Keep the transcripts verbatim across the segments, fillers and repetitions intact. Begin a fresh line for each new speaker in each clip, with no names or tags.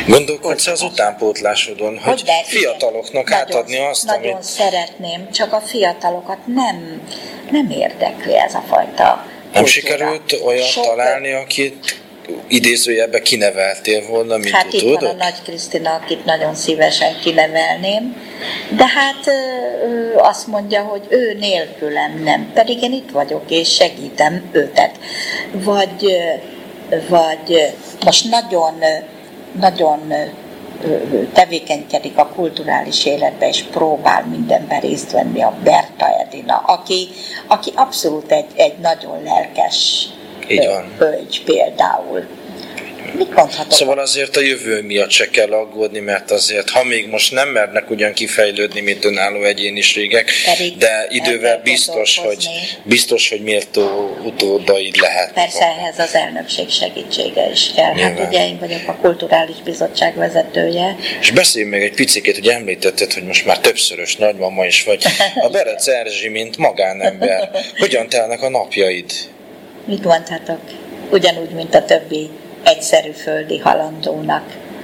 Gondolkodsz az utánpótlásodon, hogy, hogy fiataloknak
nagyon,
átadni azt,
Nagyon
amit...
szeretném, csak a fiatalokat nem, nem érdekli ez a fajta
Nem
kultúra.
sikerült olyat
Sok
találni, akit idézőjelben kineveltél volna, mint
Hát
utódot?
itt van a Nagy Krisztina, akit nagyon szívesen kinevelném, de hát ő azt mondja, hogy ő nélkülem nem, pedig én itt vagyok és segítem őtet. Vagy, vagy most nagyon, nagyon tevékenykedik a kulturális életbe, és próbál mindenben részt venni a Berta Edina, aki, aki abszolút egy, egy nagyon lelkes hölgy például. Mit mondhatok?
Szóval azért a jövő miatt se kell aggódni, mert azért, ha még most nem mernek ugyan kifejlődni, mint önálló egyéniségek, pedig de idővel biztos, hogy, biztos, hogy méltó utódaid lehet.
Persze ehhez az elnökség segítsége is kell. Nyilván. Hát ugye én vagyok a Kulturális Bizottság vezetője.
És beszélj még egy picikét, hogy említetted, hogy most már többszörös nagymama is vagy. A Berec Erzsi, mint magánember, hogyan telnek a napjaid?
Mit mondhatok? Ugyanúgy, mint a többi egyszerű földi halandónak.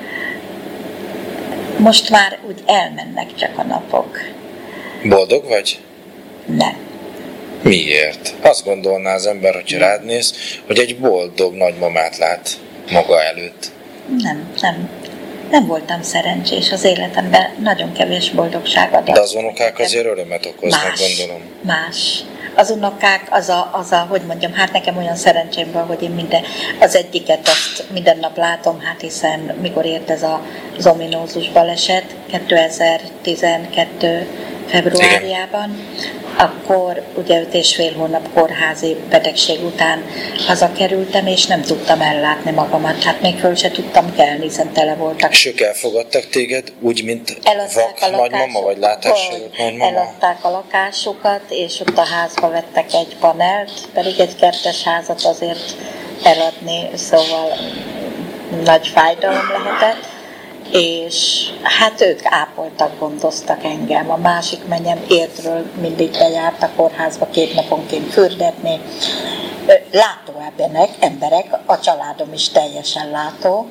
Most már úgy elmennek csak a napok.
Boldog vagy?
Nem.
Miért? Azt gondolná az ember, hogyha nem. rád néz, hogy egy boldog nagymamát lát maga előtt.
Nem, nem. Nem voltam szerencsés az életemben, nagyon kevés boldogság adott.
De az unokák azért örömet okoznak,
más,
gondolom.
Más. Az unokák, az a, az a, hogy mondjam, hát nekem olyan szerencsém van, hogy én minden, az egyiket azt minden nap látom, hát hiszen mikor ért ez az ominózus baleset, kétezer-tizenkettő februárjában, igen. Akkor ugye öt és fél hónap kórházi betegség után hazakerültem, és nem tudtam ellátni magamat. Hát még föl se tudtam kelni, hiszen tele voltak.
És ők elfogadtak téged úgy, mint vak nagymama, vagy látássérült nagymama?
Eladták a lakásukat, és ott a házba vettek egy panelt, pedig egy kertes házat azért eladni, szóval nagy fájdalom lehetett. És hát ők ápoltak, gondoztak engem. A másik menyem Érdről mindig bejárt a kórházba két naponként fürdetni. Látó emberek, emberek, a családom is teljesen látó.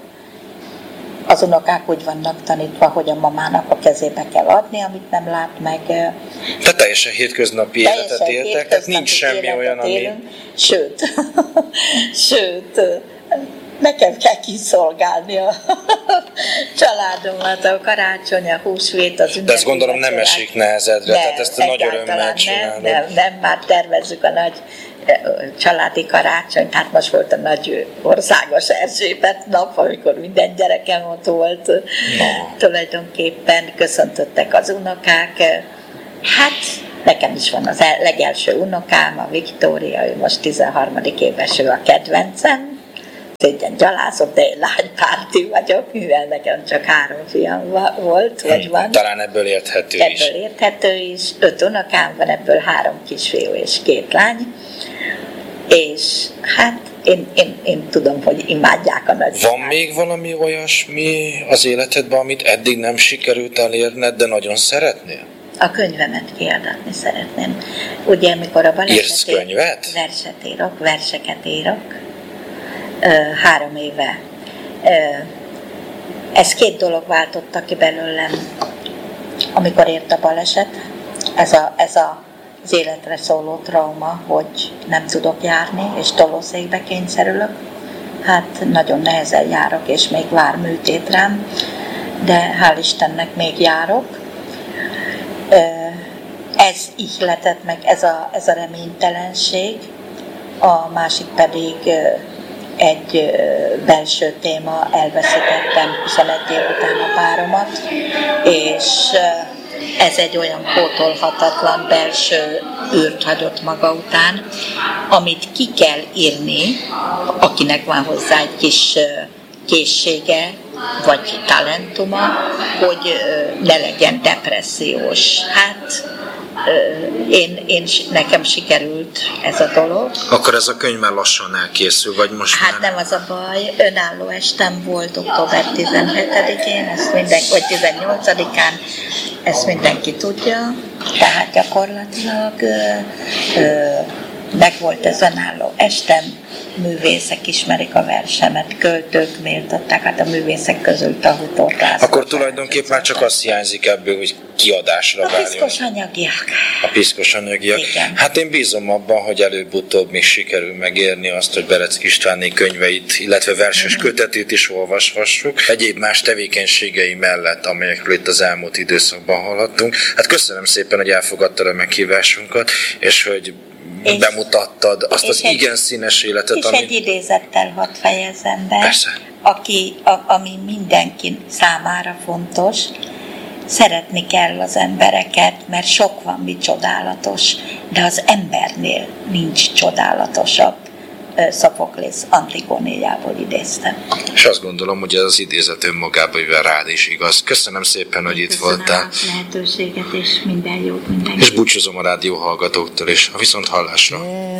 Az unokák úgy vannak tanítva, hogy a mamának a kezébe kell adni, amit nem lát meg.
Tehát teljesen hétköznapi életet éltek, tehát nincs semmi olyan, ami...
Sőt, sőt, nekem kell kiszolgálni a családomat, a karácsony, a húsvét, az ünnepi.
De ezt gondolom nem esik nehezedre,
nem,
tehát ezt a nagy örömmel csinálod.
Nem, nem, nem, már tervezzük a nagy családi karácsonyt, hát most volt a nagy országos Erzsébet nap, amikor minden gyerekem ott volt. No. Tulajdonképpen köszöntöttek az unokák. Hát nekem is van az legelső unokám, a Viktória, ő most tizenharmadik éves, ő a kedvencem. Szégyen gyalázok, de én lánypárti vagyok, mivel nekem csak három fiam volt, vagy van.
Talán ebből érthető
ebből
is.
Ebből érthető is. Öt unokám van, ebből három kisfiú és két lány. És hát én, én, én tudom, hogy imádják a nagy.
Van még valami olyasmi az életedben, amit eddig nem sikerült elérned, de nagyon szeretnél?
A könyvemet kiadatni szeretném. Ugye, amikor a baleset...
Írsz könyvet?
Verset írok, verseket írok. Három éve. Ez két dolog váltotta ki belőlem, amikor ért a baleset. Ez, a, ez a, az életre szóló trauma, hogy nem tudok járni, és tolószékbe kényszerülök. Hát nagyon nehezen járok, és még vár műtét rám, de hál' Istennek még járok. Ez ihletett meg, ez a, ez a reménytelenség, a másik pedig egy belső téma, elveszítettem huszonegy év után a páromat, és ez egy olyan pótolhatatlan belső űrt hagyott maga után, amit ki kell írni, akinek van hozzá egy kis készsége, vagy talentuma, hogy ne legyen depressziós. Hát Én, én, nekem sikerült ez a dolog.
Akkor ez a könyv már lassan elkészül, vagy most
hát
már?
Nem az a baj, önálló estem volt október tizenhetedikén, ezt mindenki, vagy tizennyolcadikán, ezt mindenki tudja, tehát gyakorlatilag ö, ö, meg volt ez önálló estem, művészek ismerik a versemet, költők méltatták, hát a művészek közül Tahutó László.
Akkor tulajdonképpen már csak azt hiányzik ebből, hogy kiadásra
várjon. A piszkos anyagiak.
A piszkos anyagiak.
Igen.
Hát én bízom abban, hogy előbb-utóbb még sikerül megérni azt, hogy Berecki Istvánné könyveit, illetve verses mm-hmm. kötetét is olvashassuk. Egyéb más tevékenységei mellett, amelyekről itt az elmúlt időszakban hallhattunk. Hát köszönöm szépen, hogy elfogadtad a meghívásunkat, és hogy és, bemutattad azt az egy, igen színes életet.
És
ami...
egy idézettel hadd fejezzem be,
Persze.
Aki, a, ami mindenki számára fontos. Szeretni kell az embereket, mert sok van, mi csodálatos, de az embernél nincs csodálatosabb. Szofoklész Antigónéjából idéztem.
És azt gondolom, hogy ez az idézet önmagában, mivel rád is igaz. Köszönöm szépen, hogy itt voltál.
Köszönöm a lehetőséget, és minden jót mindenki.
És búcsúzom a rádió hallgatóktól, és a viszonthallásra.